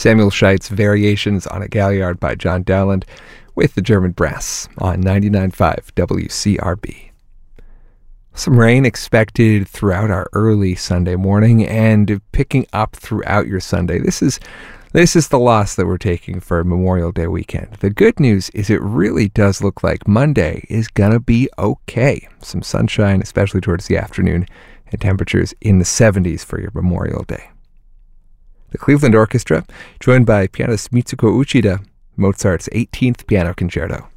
Samuel Scheit's Variations on a Galliard by John Dowland with the German Brass on 99.5 WCRB. Some rain expected throughout our early Sunday morning and picking up throughout your Sunday. This is the loss that we're taking for Memorial Day weekend. The good news is it really does look like Monday is going to be okay. Some sunshine, especially towards the afternoon, and temperatures in the 70s for your Memorial Day. The Cleveland Orchestra, joined by pianist Mitsuko Uchida, Mozart's 18th Piano Concerto.